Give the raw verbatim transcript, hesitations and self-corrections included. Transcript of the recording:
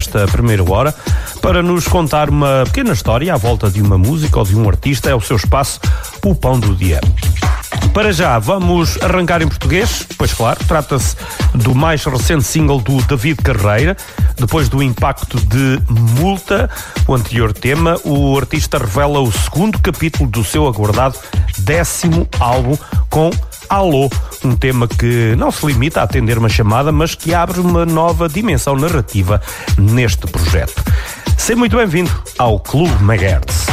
nesta primeira hora para nos contar uma pequena história à volta de uma música ou de um artista. É o seu espaço, o Pão do Dia. Para já, vamos arrancar em português, pois claro, trata-se do mais recente single do David Carreira. Depois do impacto de Multa, o anterior tema, o artista revela o segundo capítulo do seu aguardado décimo álbum com Alô, um tema que não se limita a atender uma chamada, mas que abre uma nova dimensão narrativa neste projeto. Seja muito bem-vindo ao Clube Megahertz.